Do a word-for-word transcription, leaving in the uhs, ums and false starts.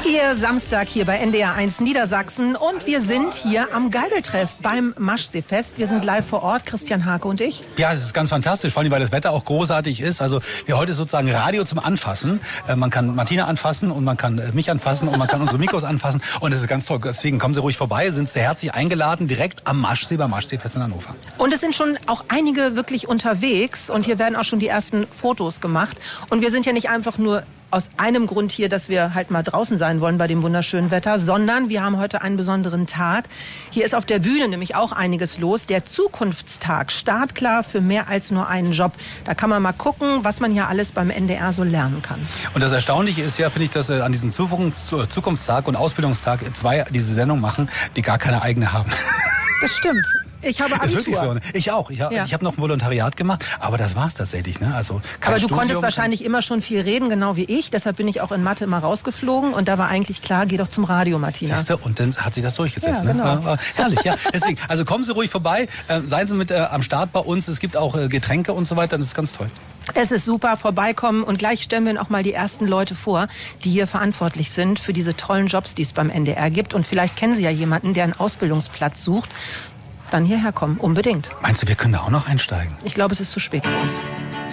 Ihr Samstag hier bei N D R eins Niedersachsen und wir sind hier am Geigeltreff beim Maschseefest. Wir sind live vor Ort, Christian Hake und ich. Ja, es ist ganz fantastisch, vor allem weil das Wetter auch großartig ist. Also wir heute sozusagen Radio zum Anfassen. Äh, man kann Martina anfassen und man kann äh, mich anfassen und man kann unsere Mikros anfassen und das ist ganz toll. Deswegen kommen Sie ruhig vorbei, sind sehr herzlich eingeladen, direkt am Maschsee, beim Maschseefest in Hannover. Und es sind schon auch einige wirklich unterwegs und hier werden auch schon die ersten Fotos gemacht. Und wir sind ja nicht einfach nur aus einem Grund hier, dass wir halt mal draußen sein wollen bei dem wunderschönen Wetter, sondern wir haben heute einen besonderen Tag. Hier ist auf der Bühne nämlich auch einiges los. Der Zukunftstag, startklar für mehr als nur einen Job. Da kann man mal gucken, was man hier alles beim N D R so lernen kann. Und das Erstaunliche ist ja, finde ich, dass äh, an diesem Zukunftstag und Ausbildungstag zwei diese Sendung machen, die gar keine eigene haben. Das stimmt. Ich habe Abitur. Das ist wirklich so. Ich auch. Ich habe ja. hab noch ein Volontariat gemacht, aber das war's tatsächlich. Ne? Also kein aber du Studium, konntest wahrscheinlich immer schon viel reden, genau wie ich. Deshalb bin ich auch in Mathe immer rausgeflogen. Und da war eigentlich klar, geh doch zum Radio, Martina. Siehste, und dann hat sich das durchgesetzt. Ja, genau. Ne? Äh, herrlich, ja. Deswegen, also kommen Sie ruhig vorbei. Äh, seien Sie mit äh, am Start bei uns. Es gibt auch äh, Getränke und so weiter. Das ist ganz toll. Es ist super, vorbeikommen und gleich stellen wir Ihnen auch mal die ersten Leute vor, die hier verantwortlich sind für diese tollen Jobs, die es beim N D R gibt. Und vielleicht kennen Sie ja jemanden, der einen Ausbildungsplatz sucht. Dann hierher kommen, unbedingt. Meinst du, wir können da auch noch einsteigen? Ich glaube, es ist zu spät für uns.